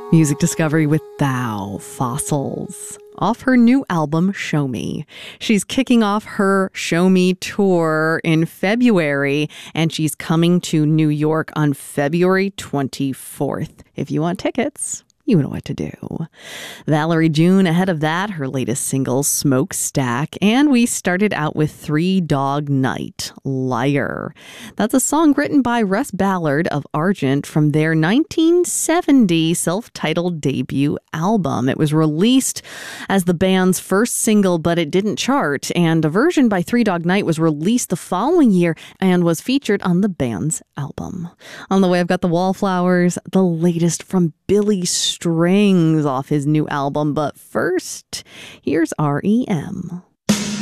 Music discovery with Thou, Fossils, off her new album, Show Me. She's kicking off her Show Me tour in February, and she's coming to New York on February 24th. If you want tickets, you know what to do. Valerie June, ahead of that, her latest single, Smokestack. And we started out with Three Dog Night, Liar. That's a song written by Russ Ballard of Argent from their 1970 self-titled debut album. It was released as the band's first single, but it didn't chart. And a version by Three Dog Night was released the following year and was featured on the band's album. On the way, I've got the Wallflowers, the latest from Billy Strings off his new album. But first, here's REM.